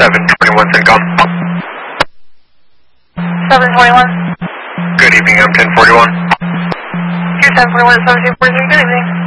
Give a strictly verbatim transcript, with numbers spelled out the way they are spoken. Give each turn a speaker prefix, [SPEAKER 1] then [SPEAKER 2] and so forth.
[SPEAKER 1] seven twenty-one CENTCOM.
[SPEAKER 2] seven twenty-one.
[SPEAKER 1] Good evening, I'm ten forty-one.
[SPEAKER 2] Q ten forty-one, seventeen forty-three, good evening.